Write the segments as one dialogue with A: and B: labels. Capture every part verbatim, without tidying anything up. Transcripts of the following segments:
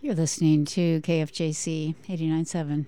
A: You're listening to K F J C eighty-nine point seven.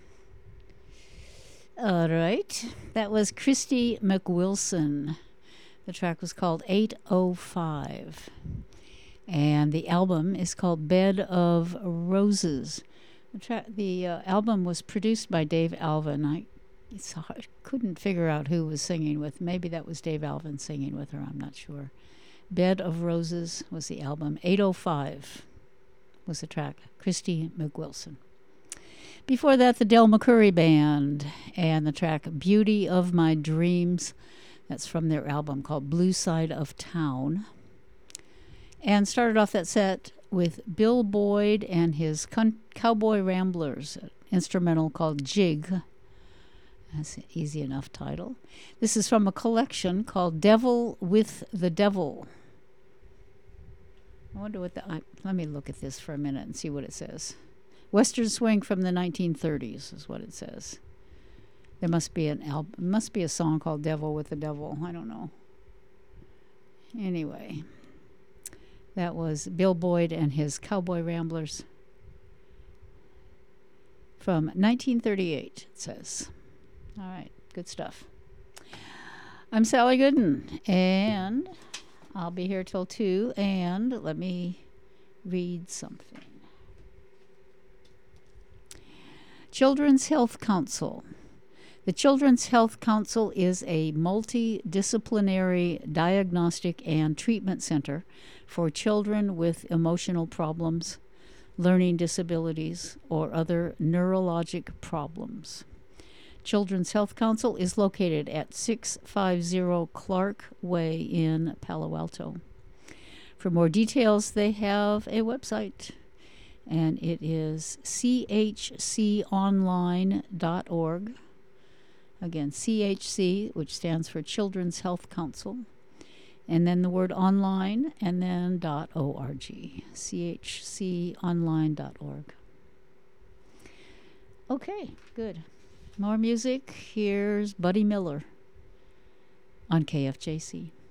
A: All right. That was Christy McWilson. The track was called eight oh five. And the album is called Bed of Roses. The, tra- the uh, album was produced by Dave Alvin. I it's hard, couldn't figure out who was singing with. Maybe that was Dave Alvin singing with her. I'm not sure. Bed of Roses was the album. eight oh five was the track. Christy McWilson. Before that, the Del McCoury Band and the track Beauty of My Dreams. That's from their album called Blue Side of Town. And started off that set with Bill Boyd and his Con- Cowboy Ramblers, an instrumental called Jig. That's an easy enough title. This is from a collection called Devil with the Devil. I wonder what the... I, let me look at this for a minute and see what it says. Western Swing from the nineteen thirties is what it says. There must be an album, must be a song called Devil with the Devil. I don't know. Anyway, that was Bill Boyd and his Cowboy Ramblers from nineteen thirty-eight, it says. All right, good stuff. I'm Sally Gooden, and I'll be here till two, and let me read something. Children's Health Council. The Children's Health Council is a multidisciplinary diagnostic and treatment center for children with emotional problems, learning disabilities, or other neurologic problems. Children's Health Council is located at six fifty Clark Way in Palo Alto. For more details, they have a website, and it is c h c online dot org. Again, C H C, which stands for Children's Health Council, and then the word online, and then .org, c h c online dot org. Okay, good. More music. Here's Buddy Miller on K F J C.